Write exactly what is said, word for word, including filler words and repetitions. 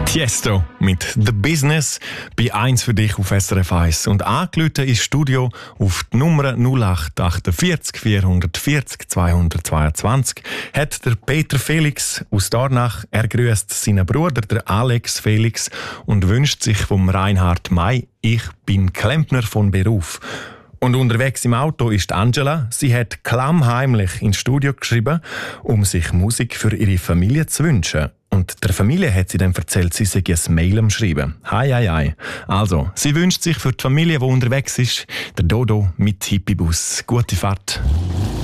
Tiesto mit «The Business» bei eins für dich auf S R F eins. Und angerufen ins Studio auf die Nummer null acht achtundvierzig vierhundertvierzig zweihundertzweiundzwanzig hat der Peter Felix aus Dornach. Er grüßt seinen Bruder, der Alex Felix, und wünscht sich vom Reinhard May «Ich bin Klempner von Beruf». Und unterwegs im Auto ist Angela. Sie hat klammheimlich ins Studio geschrieben, um sich Musik für ihre Familie zu wünschen. Und der Familie hat sie dann erzählt, sie sei ein Mail am Schreiben. Hei, hei, hei. Also, sie wünscht sich für die Familie, die unterwegs ist, der Dodo mit Hippibus. Gute Fahrt.